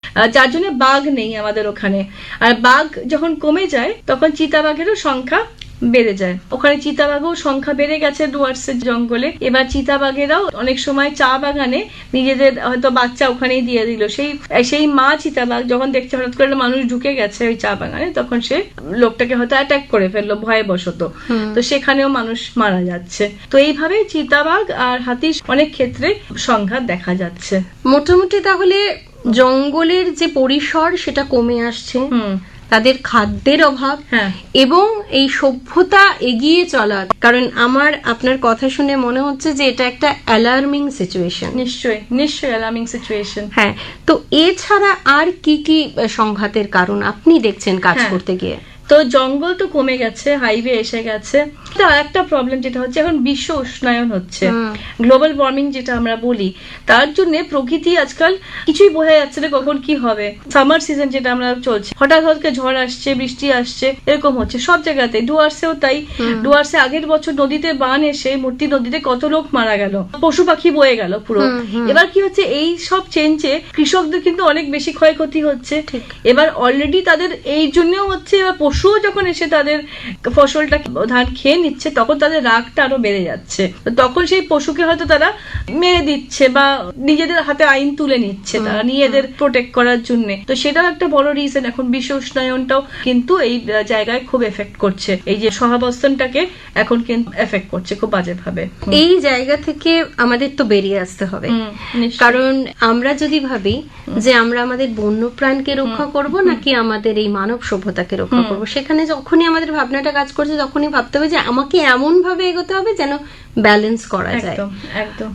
যার জন্য বাঘ নেই আমাদের ওখানে। আর বাঘ যখন কমে যায় তখন চিতাবাঘেরও সংখ্যা বেড়ে যায়। ওখানে চিতাবাঘও সংখ্যা বেড়ে গেছে ডুয়ার্সের জঙ্গলে। এবার চিতাবাঘেরাও অনেক সময় চা বাগানে নিজেদের হয়তো বাচ্চা ওখানেই দিয়ে দিল। সেই মা চিতাবাঘ যখন দেখছে হঠাৎ করে মানুষ ঢুকে গেছে ওই চা বাগানে, তখন সে লোকটাকে হয়তো অ্যাটাক করে ফেললো ভয়ে বশত, তো সেখানেও মানুষ মারা যাচ্ছে। তো এইভাবে চিতাবাঘ আর হাতির অনেক ক্ষেত্রে সংঘাত দেখা যাচ্ছে। মোটামুটি তাহলে জঙ্গলের যে পরিসর সেটা কমে আসছে, তাদের খাদ্যের অভাব, এবং এই সভ্যতা এগিয়ে চলা। কারণ আমার আপনার কথা শুনে মনে হচ্ছে যে এটা একটা অ্যালার্মিং সিচুয়েশন। নিশ্চয়ই অ্যালার্মিং সিচুয়েশন। হ্যাঁ, তো এছাড়া আর কি কি সংঘাতের কারণ আপনি দেখছেন কাজ করতে গিয়ে? তো জঙ্গল তো কমে গেছে, হাইওয়ে এসে গেছে। একটা প্রবলেম যেটা হচ্ছে এখন বিশ্ব উষ্ণায়ন হচ্ছে, গ্লোবাল ওয়ার্মিং যেটা আমরা বলি, তার জন্য প্রকৃতি আজকাল কিছুই বোঝা যাচ্ছে না কখন কি হবে। সামার সিজন যেটা আমরা চলছে, হঠাৎ ঝড় আসছে, বৃষ্টি আসছে, এরকম হচ্ছে সব জায়গাতে। ডুয়ার্সেও তাই। ডুয়ার্সে আগের বছর নদীতে বান এসে মূর্তি নদীতে কত লোক মারা গেল, পশু পাখি বয়ে গেল পুরো। এবার কি হচ্ছে, এই সব চেঞ্জে কৃষকদের কিন্তু অনেক বেশি ক্ষয়ক্ষতি হচ্ছে। এবার অলরেডি তাদের এই জন্যও হচ্ছে, এবার পশুও যখন এসে তাদের ফসলটা ধান খেয়ে নিচ্ছে তখন তাদের রাগটা আরো বেড়ে যাচ্ছে। তখন সেই পশুকে হয়তো তারা মেরে দিচ্ছে বা নিজেদের হাতে আইন তুলে নিচ্ছে তারা নিজেদের প্রোটেক্ট করার জন্য। তো সেটাও একটা বড় রিজন। এখন বিশ্ব উষ্ণায়নটাও কিন্তু এই জায়গায় খুব এফেক্ট করছে, এই যে সহাবস্থানটাকে এখন কিন্তু এফেক্ট করছে খুব বাজে ভাবে। এই জায়গা থেকে আমাদের তো বেরিয়ে আসতে হবে, কারণ আমরা যদি ভাবি যে আমরা আমাদের বন্যপ্রাণকে রক্ষা করব নাকি আমাদের এই মানব সভ্যতাকে রক্ষা করব, সেখানে যখনই আমাদের ভাবনাটা কাজ করছে তখনই ভাবতে হবে যে আমাকে এমন ভাবে এগোতে হবে যেন ব্যালেন্স করা যায়। একদম।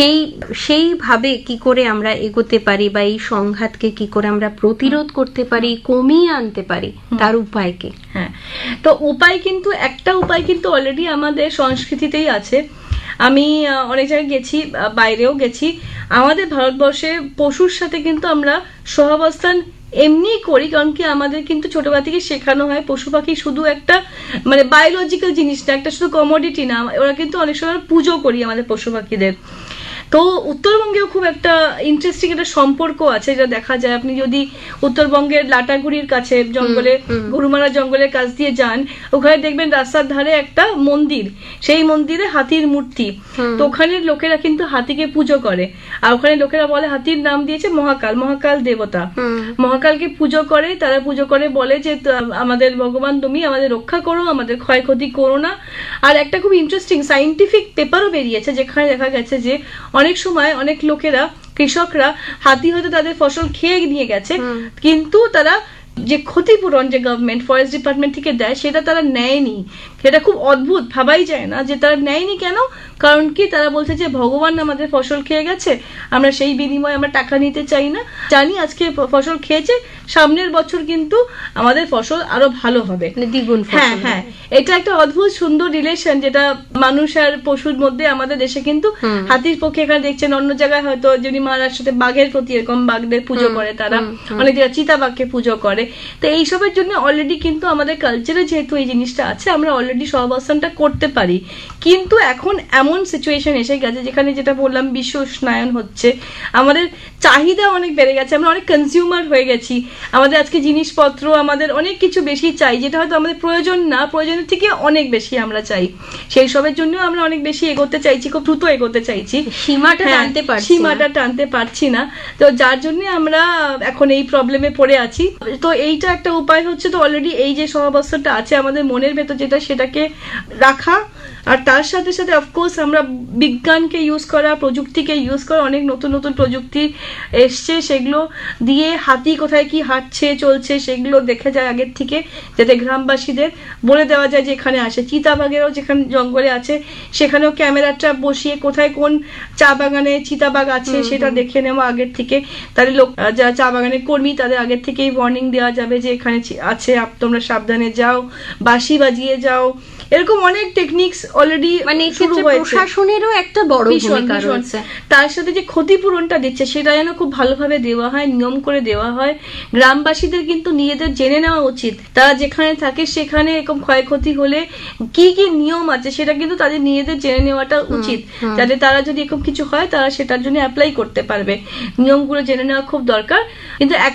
সেইভাবে কি করে আমরা এগোতে পারি বা এই সংঘাতকে কি করে আমরা প্রতিরোধ করতে পারি, কমিয়ে আনতে পারি, তার উপায় কি? হ্যাঁ, তো একটা উপায় কিন্তু অলরেডি আমাদের সংস্কৃতিতেই আছে। আমি অনেক জায়গায় গেছি, বাইরেও গেছি। আমাদের ভারতবর্ষে পশুর সাথে কিন্তু আমরা সহাবস্থান এমনি করি, কারণ কি আমাদের কিন্তু ছোটবেলা থেকে শেখানো হয় পশু পাখি শুধু একটা বায়োলজিক্যাল জিনিস না, একটা শুধু কমোডিটি না। ওরা কিন্তু অনেক সময় পুজো করি আমাদের পশু পাখিদের। তো উত্তরবঙ্গেও খুব একটা ইন্টারেস্টিং একটা সম্পর্ক আছে, যেটা দেখা যায়। আপনি যদি উত্তরবঙ্গের লাটাগুড়ির কাছে জঙ্গলে, গরুমারা জঙ্গলের কাছ দিয়ে যান, ওখানে দেখবেন রাস্তার ধারে একটা মন্দির, সেই মন্দিরে হাতির মূর্তি। তো ওখানে লোকেরা কিন্তু হাতিকে পুজো করে, আর ওখানে লোকেরা বলে হাতির নাম দিয়েছে মহাকাল দেবতা। মহাকালকে পুজো করে, তারা পুজো করে বলে যে আমাদের ভগবান তুমি আমাদের রক্ষা করো, আমাদের ক্ষয়ক্ষতি করো না। আর একটা খুব ইন্টারেস্টিং সাইন্টিফিক পেপারও বেরিয়েছে, যেখানে দেখা গেছে যে অনেক সময় অনেক লোকেরা, কৃষকরা, হাতি হয়তো তাদের ফসল খেয়ে নিয়ে গেছে, কিন্তু তারা যে ক্ষতিপূরণ যে গভর্নমেন্ট ফরেস্ট ডিপার্টমেন্ট থেকে দেয় সেটা তারা নেয়নি। সেটা খুব অদ্ভুত, ভাবাই যায় না যে তারা নেয়নি কেন। কারণ কি, তারা বলছে যে ভগবান আমাদের ফসল খেয়ে গেছে, আমরা সেই বিনিময়ে আমরা টাকা নিতে চাই না, জানি আজকে ফসল খেয়েছে, সামনের বছর কিন্তু আমাদের ফসল আরো ভালো হবে, দ্বিগুণ। হ্যাঁ, এটা একটা অদ্ভুত সুন্দর রিলেশন যেটা মানুষ আর পশুর মধ্যে আমাদের দেশে কিন্তু হাতির পক্ষে এখানে দেখছেন। অন্য জায়গায় হয়তো যদি মহারাষ্ট্রতে বাঘের প্রতি এরকম বাঘদের পুজো করে, তারা অনেক জায়গায় চিতাবাঘকে পুজো করে। তো এইসবের জন্য অলরেডি কিন্তু আমাদের কালচারে যেহেতু এই জিনিসটা আছে, আমরা অলরেডি সহাবস্থানটা করতে পারি। কিন্তু এখন এমন সিচুয়েশন এসে গেছে যেখানে, যেটা বললাম, বিশ্ব উষ্ণায়ন হচ্ছে, আমাদের চাহিদা অনেক বেড়ে গেছে, আমরা অনেক কনজিউমার হয়ে গেছি। আমাদের আজকে জিনিসপত্র, আমাদের অনেক কিছু বেশি চাই, যেটা হয়তো আমাদের প্রয়োজন না, প্রয়োজনের থেকে অনেক বেশি আমরা চাই। সেই সবের জন্য আমরা অনেক বেশি এগোতে চাইছি, খুব দ্রুত এগোতে চাইছি, সীমাটা টানতে পারছি না। তো যার জন্য আমরা এখন এই প্রবলেমে পড়ে আছি। তো এইটা একটা উপায় হচ্ছে, তো অলরেডি এই যে সহাবস্থানটা আছে আমাদের মনের ভেতর, যেটা সেটাকে রাখা। আর তার সাথে সাথে অফকোর্স আমরা বিজ্ঞানকে ইউজ করা, প্রযুক্তিকে ইউজ করা, অনেক নতুন নতুন প্রযুক্তি এসছে, সেগুলো দিয়ে হাতি কোথায় কি হাঁটছে চলছে সেগুলো দেখে যায় আগের থেকে, যাতে গ্রামবাসীদের বলে দেওয়া যায় যে এখানে আসে। চিতাবাঘেরও যেখানে জঙ্গলে আছে সেখানেও ক্যামেরা ট্র্যাপ বসিয়ে কোথায় কোন চা বাগানে চিতাবাঘ আছে সেটা দেখে নেওয়া আগের থেকে। তাদের লোক যারা চা বাগানের কর্মী তাদের আগের থেকেই ওয়ার্নিং দেওয়া যাবে যে এখানে আছে, তোমরা সাবধানে যাও, বাঁশি বাজিয়ে যাও। এরকম অনেক টেকনিক্স অলরেডি শুরু হয়েছে। প্রশাসনেরও একটা বড় ভূমিকা রয়েছে। তার সাথে যে ক্ষতিপূরণটা দিচ্ছে সেটা যেন খুব ভালোভাবে দেওয়া হয়, নিয়ম করে দেওয়া হয়। গ্রামবাসীদের কিন্তু নিজেদের জেনে নেওয়া উচিত, তারা যেখানে থাকে সেখানে এরকম ক্ষয়ক্ষতি হলে কি কি নিয়ম আছে সেটা কিন্তু তাদের নিজেদের জেনে নেওয়াটা উচিত, যাতে তারা যদি এরকম কিছু হয় তারা সেটার জন্য অ্যাপ্লাই করতে পারবে। নিয়মগুলো জেনে নেওয়া খুব দরকার। কিন্তু